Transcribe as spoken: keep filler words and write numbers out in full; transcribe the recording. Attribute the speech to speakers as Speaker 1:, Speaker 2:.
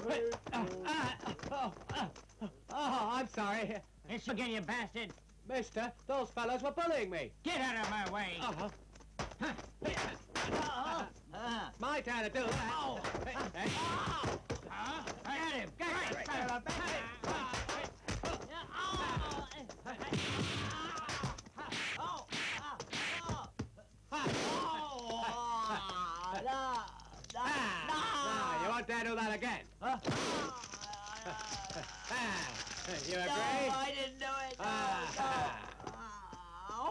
Speaker 1: Oh, I'm sorry.
Speaker 2: This again, you bastard.
Speaker 1: Mister, those fellows were bullying me.
Speaker 2: Get out of my way.
Speaker 1: Uh-huh. Uh, my turn to do that.
Speaker 2: Oh. Huh? Get him. Get him.
Speaker 1: You won't dare do that again.
Speaker 3: Huh?
Speaker 1: You agree?
Speaker 3: No, I didn't do it. No, no.